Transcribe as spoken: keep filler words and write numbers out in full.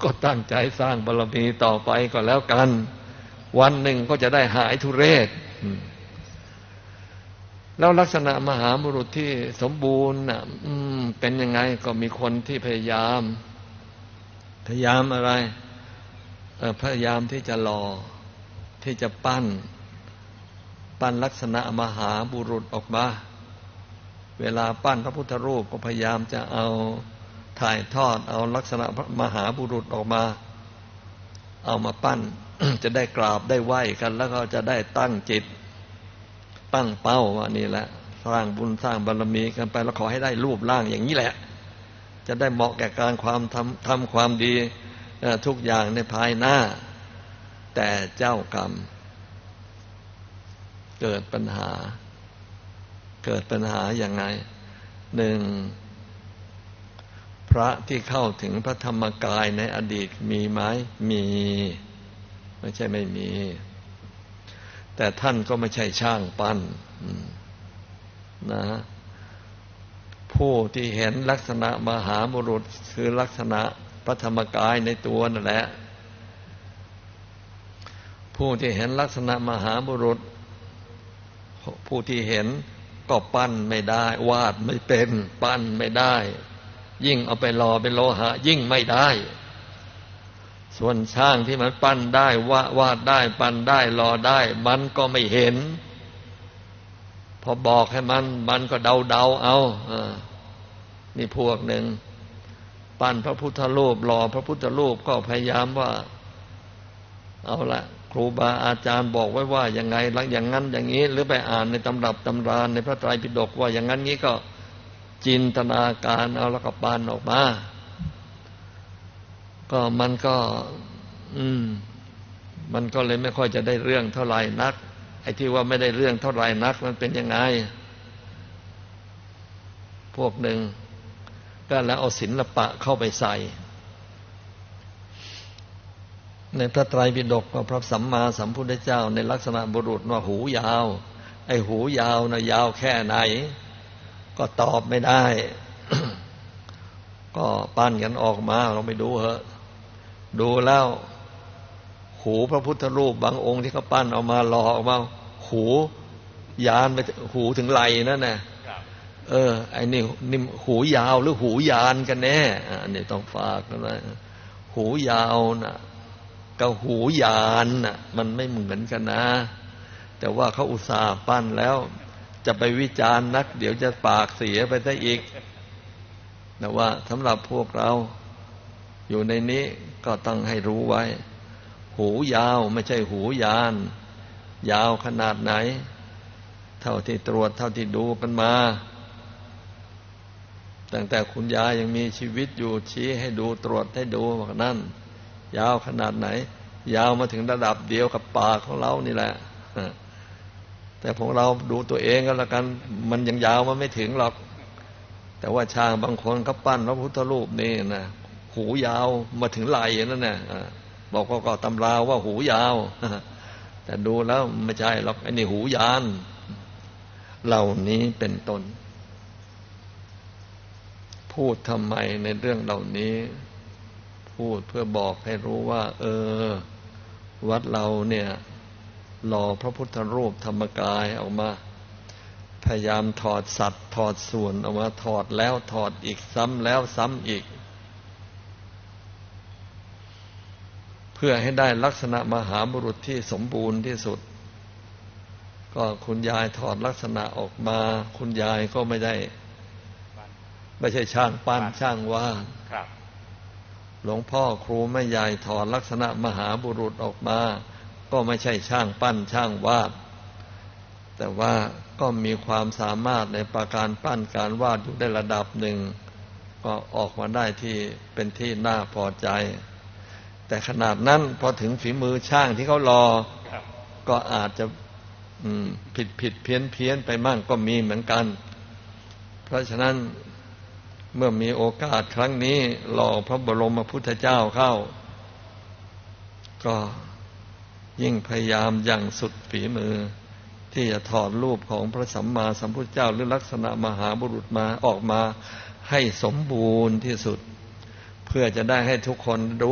ก็ตั้งใจสร้างบารมีต่อไปก็แล้วกันวันหนึ่งก็จะได้หายทุเรศแล้วลักษณะมหาบุรุษที่สมบูรณ์น่ะเป็นยังไงก็มีคนที่พยายามพยายามอะไรเอ่อพยายามที่จะหล่อที่จะปั้นปั้นลักษณะมหาบุรุษออกมาเวลาปั้นพระพุทธรูปก็พยายามจะเอาถ่ายทอดเอาลักษณะมหาบุรุษออกมาเอามาปั้น จะได้กราบได้ไหว้กันแล้วก็จะได้ตั้งจิตตั้งเป้าว่านี่แหละสร้างบุญสร้างบารมีกันไปแล้วขอให้ได้รูปร่างอย่างนี้แหละจะได้เหมาะแก่การความทำทำความดีทุกอย่างในภายหน้าแต่เจ้ากรรมเกิดปัญหาเกิดปัญหาอย่างไงหนึ่งพระที่เข้าถึงพระธรรมกายในอดีตมีไหมมีไม่ใช่ไม่มีแต่ท่านก็ไม่ใช่ช่างปั้นนะผู้ที่เห็นลักษณะมหาบุรุษคือลักษณะพระธรรมกายในตัวนั่นแหละผู้ที่เห็นลักษณะมหาบุรุษผู้ที่เห็นก็ปั้นไม่ได้วาดไม่เป็นปั้นไม่ได้ยิ่งเอาไปหล่อเป็นโลหะยิ่งไม่ได้ส่วนช่างที่มันปั้นได้วาดวาดได้ปั้นได้หล่อได้มันก็ไม่เห็นพอบอกให้มันมันก็เดาเดาเอาอ่านี่พวกหนึ่งปั้นพระพุทธรูปหล่อพระพุทธรูปก็พยายามว่าเอาละครูบาอาจารย์บอกไว้ว่าอย่างไงหลังอย่างนั้นอย่างนี้หรือไปอ่านในตำรับตำราในพระไตรปิฎกว่าอย่างนั้นนี้ก็จินตนาการเอาแล้วก็ปั้นออกมาก็มันก็อืมมันก็เลยไม่ค่อยจะได้เรื่องเท่าไหร่นักไอ้ที่ว่าไม่ได้เรื่องเท่าไหร่นักมันเป็นยังไงพวกหนึ่งก็แล้วเอาศิลปะเข้าไปใส่ในพระไตรปิฎกพระสัมมาสัมพุทธเจ้าในลักษณะบุรุษว่าหูยาวไอ้หูยาวนะยาวแค่ไหนก็ตอบไม่ได้ ก็ปั้นกันออกมาเราไปดูเหอะดูแล้วหูพระพุทธรูปบางองค์ที่เขาปั้นออกมาหล่อออกมาหูยานไปหูถึงไหล่นั่นน่ะเออไอ้นี่นี่หูยาวหรือหูยานกันแน่อันนี้ต้องฝากกันนะหูยาวน่ะกับหูยานน่ะมันไม่เหมือนกันนะแต่ว่าเขาอุตส่าห์ปั้นแล้วจะไปวิจารณ์นักเดี๋ยวจะปากเสียไปได้อีกแต่ว่าสำหรับพวกเราอยู่ในนี้ก็ต้องให้รู้ไว้หูยาวไม่ใช่หูยานยาวขนาดไหนเท่าที่ตรวจเท่าที่ดูกันมาตั้งแต่คุณยายยังมีชีวิตอยู่ชี้ให้ดูตรวจให้ดูว่านั่นยาวขนาดไหนยาวมาถึงระดับเดียวกับปากของเรานี่แหละแต่พวกเราดูตัวเองก็แล้วกันมันยังยาวมันไม่ถึงหรอกแต่ว่าช่างบางคนเขาปั้นพระพุทธรูปนี่นะหูยาวมาถึงไหล่นั่นน่ะบอกก็ก็ตำราว่าหูยาวแต่ดูแล้วไม่ใช่หรอกไอ้นี่หูยานเหล่านี้เป็นต้นพูดทำไมในเรื่องเหล่านี้พูดเพื่อบอกให้รู้ว่าเออวัดเราเนี่ยหล่อพระพุทธรูปธรรมกายออกมาพยายามถอดสัตว์ถอดส่วนออกมาถอดแล้วถอดอีกซ้ำแล้วซ้ำอีกเพื่อให้ได้ลักษณะมหาบุรุษที่สมบูรณ์ที่สุดก็คุณยายถอดลักษณะออกมาคุณยายก็ไม่ได้ไม่ใช่ช่างปั้นช่างวาดหลวงพ่อครูแม่ยายถอดลักษณะมหาบุรุษออกมาก็ไม่ใช่ช่างปั้นช่างวาดแต่ว่าก็มีความสามารถในประการปั้นการวาดอยู่ได้ระดับหนึ่งก็ออกมาได้ที่เป็นที่น่าพอใจแต่ขนาดนั้นพอถึงฝีมือช่างที่เขารอก็อาจจะผิดผิดเพี้ยนเพี้ยนไปมั่งก็มีเหมือนกันเพราะฉะนั้นเมื่อมีโอกาสครั้งนี้หล่อพระบรมพุทธเจ้าเข้าก็ยิ่งพยายามอย่างสุดฝีมือที่จะถอดรูปของพระสัมมาสัมพุทธเจ้าหรือลักษณะมหาบุรุษมาออกมาให้สมบูรณ์ที่สุดเพื่อจะได้ให้ทุกคนรู้